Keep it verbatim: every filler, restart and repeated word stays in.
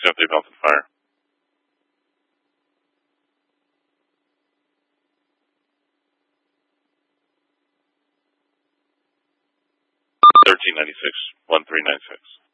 Simply Melted Fire. Thirteen ninety six one three nine six.